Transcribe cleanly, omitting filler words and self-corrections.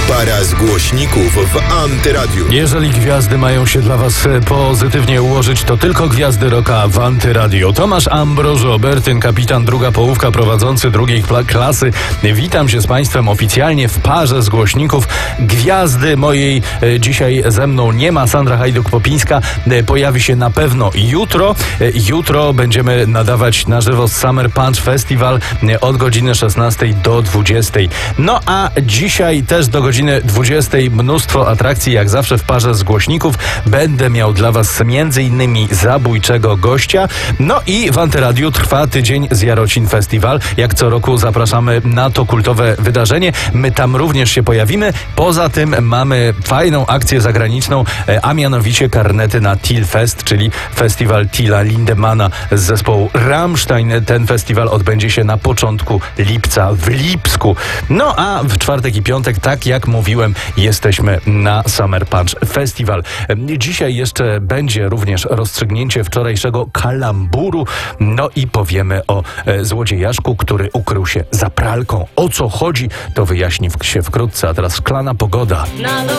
Para z głośników w Antyradiu. Jeżeli gwiazdy mają się dla Was pozytywnie ułożyć, to tylko gwiazdy rocka w Antyradio. Tomasz Ambrożo, Bertyn, kapitan, druga połówka, prowadzący drugiej klasy. Witam się z Państwem oficjalnie w parze z głośników. Gwiazdy mojej dzisiaj ze mną nie ma. Sandra Hajduk-Popińska pojawi się na pewno jutro. Jutro będziemy nadawać na żywo z Summer Punch Festival od godziny 16 do 20. No a dzisiaj też do godziny 20 mnóstwo atrakcji, jak zawsze w parze z głośników. Będę miał dla Was m.in. zabójczego gościa. No i w Antyradiu trwa tydzień z Jarocin Festival. Jak co roku zapraszamy na to kultowe wydarzenie. My tam również się pojawimy. Poza tym mamy fajną akcję zagraniczną, a mianowicie karnety na Till Fest, czyli festiwal Tilla Lindemana z zespołu Rammstein. Ten festiwal odbędzie się na początku lipca w Lipsku. No a w czwartek i piątek, tak jak mówiłem, jesteśmy na Summer Punch Festival. Dzisiaj jeszcze będzie również rozstrzygnięcie wczorajszego kalamburu. No i powiemy o złodziejaszku, który ukrył się za pralką. O co chodzi, to wyjaśni się wkrótce. A teraz szklana pogoda.